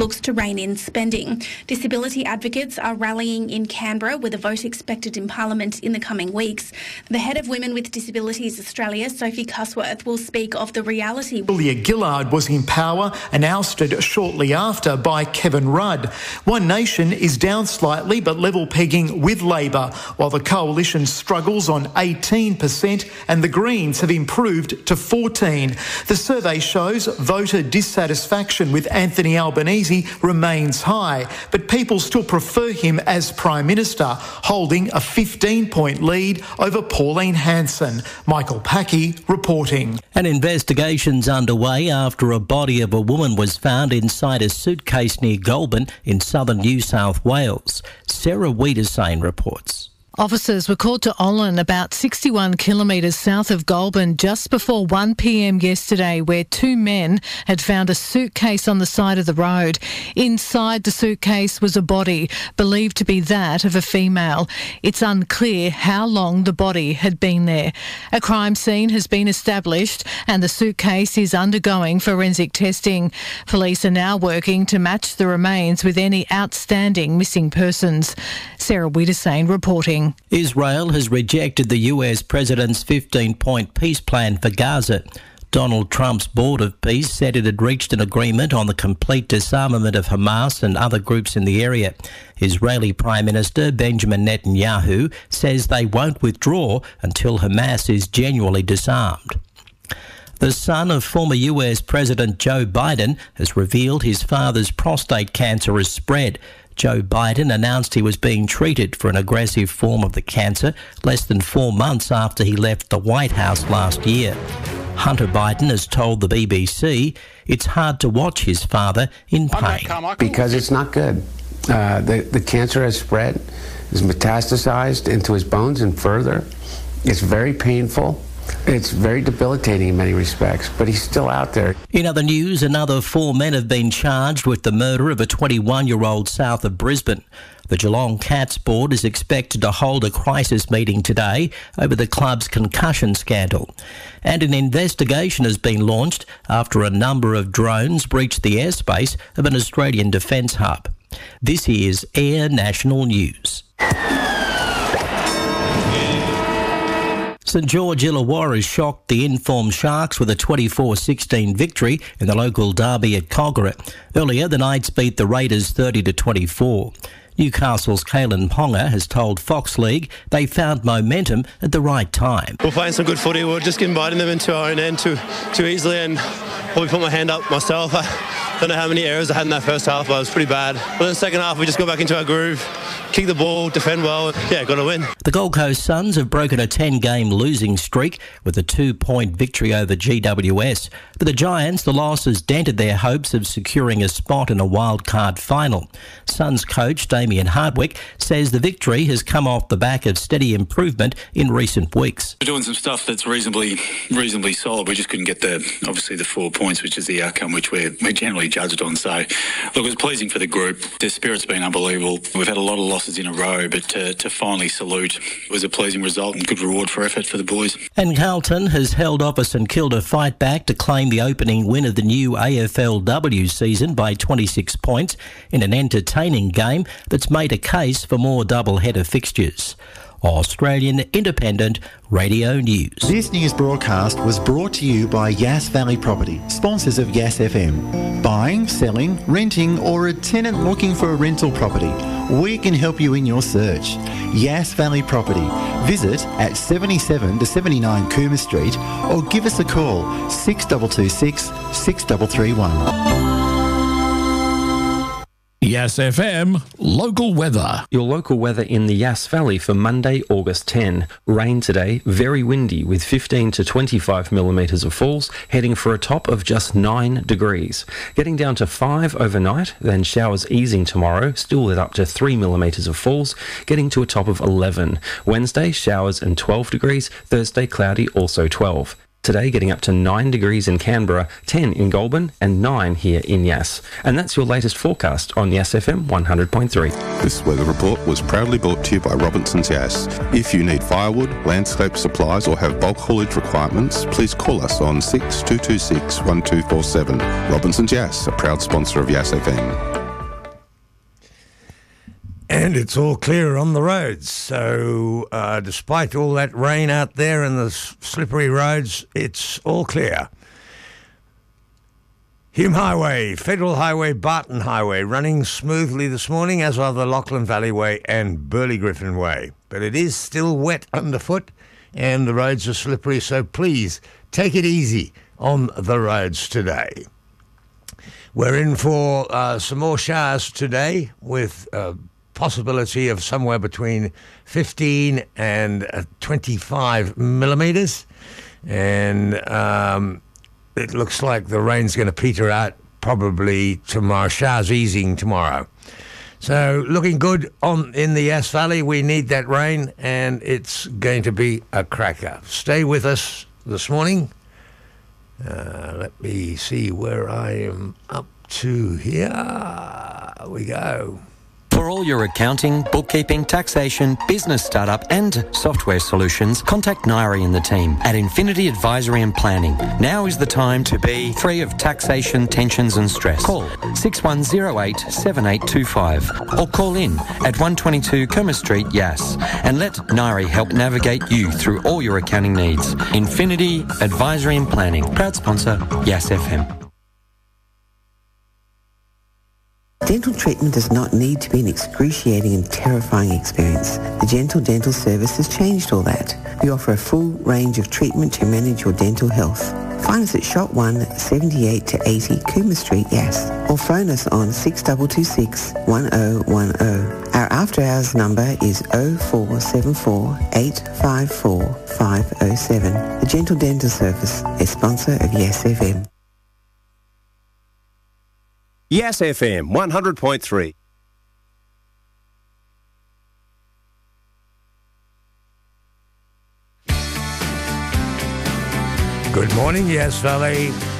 looks to rein in spending. Disability advocates are rallying in Canberra with a vote expected in Parliament in the coming weeks. The head of Women with Disabilities Australia, Sophie Cusworth, will speak of the reality. Julia Gillard was in power and ousted shortly after by Kevin Rudd. One Nation is down slightly but level pegging with Labor, while the Coalition struggles on 18% and the Greens have improved to 14%. The survey shows voter dissatisfaction with Anthony Albanese remains high, but people still prefer him as Prime Minister, holding a 15-point lead over Pauline Hanson. Michael Packey reporting. An investigation's underway after a body of a woman was found inside a suitcase near Goulburn in southern New South Wales. Sarah Wiedersane reports. Officers were called to Olin, about 61 kilometres south of Goulburn, just before 1 p.m. yesterday, where two men had found a suitcase on the side of the road. Inside the suitcase was a body, believed to be that of a female. It's unclear how long the body had been there. A crime scene has been established and the suitcase is undergoing forensic testing. Police are now working to match the remains with any outstanding missing persons. Sarah Wiedersane reporting. Israel has rejected the US president's 15-point peace plan for Gaza. Donald Trump's Board of Peace said it had reached an agreement on the complete disarmament of Hamas and other groups in the area. Israeli Prime Minister Benjamin Netanyahu says they won't withdraw until Hamas is genuinely disarmed. The son of former US President Joe Biden has revealed his father's prostate cancer has spread. Joe Biden announced he was being treated for an aggressive form of the cancer less than 4 months after he left the White House last year. Hunter Biden has told the BBC it's hard to watch his father in pain. Because it's not good. The cancer has spread, has metastasized into his bones and further. It's very painful. It's very debilitating in many respects, but he's still out there. In other news, another 4 men have been charged with the murder of a 21-year-old south of Brisbane. The Geelong Cats board is expected to hold a crisis meeting today over the club's concussion scandal. And an investigation has been launched after a number of drones breached the airspace of an Australian defence hub. This is Air National News. St George Illawarra has shocked the informed Sharks with a 24-16 victory in the local derby at Kogarah. Earlier, the Knights beat the Raiders 30-24. Newcastle's Kalen Ponga has told Fox League they found momentum at the right time. We're playing some good footy. We're just inviting them into our own end too easily, and probably put my hand up myself. I don't know how many errors I had in that first half, but it was pretty bad. But in the second half, we just got back into our groove, kick the ball, defend well, got to win. The Gold Coast Suns have broken a 10-game losing streak with a 2-point victory over GWS. For the Giants, the loss has dented their hopes of securing a spot in a wildcard final. Suns coach Damien Hardwick says the victory has come off the back of steady improvement in recent weeks. We're doing some stuff that's reasonably solid. We just couldn't get the 4 points, which is the outcome which we're generally judged on. So, look, it was pleasing for the group. The spirit's been unbelievable. We've had a lot of losses in a row, but to finally salute was a pleasing result and good reward for effort for the boys. And Carlton has held off a St Kilda fight back to claim the opening win of the new AFLW season by 26 points in an entertaining game that's made a case for more double-header fixtures. Australian Independent Radio News. This news broadcast was brought to you by Yass Valley Property, sponsors of Yass FM. Buying, selling, renting, or a tenant looking for a rental property, we can help you in your search. Yass Valley Property. Visit at 77 to 79 Cooma Street or give us a call 6226 6331. Yass FM local weather. Your local weather in the Yass Valley for Monday, August 10. Rain today, very windy with 15 to 25 millimetres of falls, heading for a top of just 9 degrees. Getting down to 5 overnight, then showers easing tomorrow, still at up to 3 millimetres of falls, getting to a top of 11. Wednesday, showers and 12 degrees. Thursday, cloudy, also 12. Today getting up to 9 degrees in Canberra, 10 in Goulburn and 9 here in Yass. And that's your latest forecast on Yass FM 100.3. This weather report was proudly brought to you by Robinson's Yass. If you need firewood, landscape supplies or have bulk haulage requirements, please call us on 6226 1247. Robinson's Yass, a proud sponsor of Yass FM. And it's all clear on the roads. So despite all that rain out there and the slippery roads, it's all clear. Hume Highway, Federal Highway, Barton Highway, running smoothly this morning, as are the Lachlan Valley Way and Burley Griffin Way. But it is still wet underfoot and the roads are slippery, so please take it easy on the roads today. We're in for some more showers today with possibility of somewhere between 15 and 25 millimetres. And it looks like the rain's going to peter out probably tomorrow. Showers easing tomorrow. So looking good in the Yass Valley. We need that rain, and it's going to be a cracker. Stay with us this morning. Let me see where I am up to here. We go. For all your accounting, bookkeeping, taxation, business startup and software solutions, contact Nairi and the team at Infinity Advisory and Planning. Now is the time to be free of taxation, tensions and stress. Call 6108 7825 or call in at 122 Kerma Street, Yass, and let Nairi help navigate you through all your accounting needs. Infinity Advisory and Planning, proud sponsor, Yass FM. Dental treatment does not need to be an excruciating and terrifying experience. The Gentle Dental Service has changed all that. We offer a full range of treatment to manage your dental health. Find us at Shop 1, 78 to 80 Cooma Street, Yass, or phone us on 6226 1010. Our after hours number is 0474 854 507. The Gentle Dental Service, a sponsor of Yass FM. Yass FM 100.3. Good morning, Yass Valley.